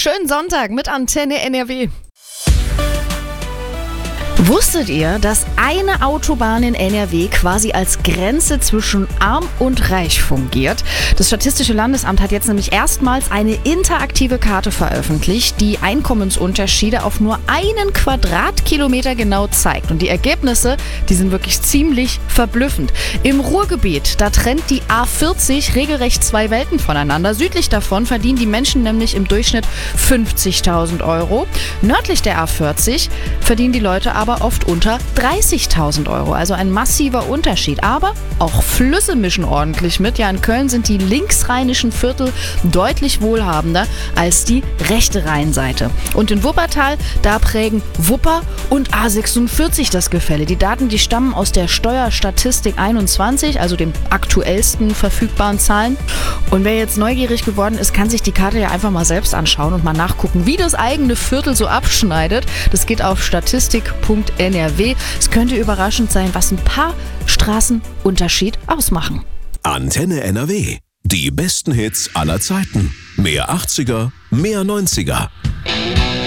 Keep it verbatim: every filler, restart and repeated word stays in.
schönen Sonntag mit Antenne N R W. Wusstet ihr, dass eine Autobahn in N R W quasi als Grenze zwischen arm und reich fungiert? Das Statistische Landesamt hat jetzt nämlich erstmals eine interaktive Karte veröffentlicht, die Einkommensunterschiede auf nur einen Quadratkilometer genau zeigt. Und die Ergebnisse, die sind wirklich ziemlich verblüffend. Im Ruhrgebiet, da trennt die A vierzig regelrecht zwei Welten voneinander. Südlich davon verdienen die Menschen nämlich im Durchschnitt fünfzigtausend Euro. Nördlich der A vierzig verdienen die Leute aber oft unter dreißigtausend Euro. Also ein massiver Unterschied. Aber auch Flüsse mischen ordentlich mit. Ja, in Köln sind die linksrheinischen Viertel deutlich wohlhabender als die rechte Rheinseite. Und in Wuppertal, da prägen Wupper und A sechsundvierzig das Gefälle. Die Daten, die stammen aus der Steuerstatistik einundzwanzig, also dem aktuellsten verfügbaren Zahlen. Und wer jetzt neugierig geworden ist, kann sich die Karte ja einfach mal selbst anschauen und mal nachgucken, wie das eigene Viertel so abschneidet. Das geht auf statistik punkt n r w. Es könnte überraschend sein, was ein paar Straßen Unterschied ausmachen. Antenne N R W. Die besten Hits aller Zeiten. Mehr achtziger, mehr neunziger.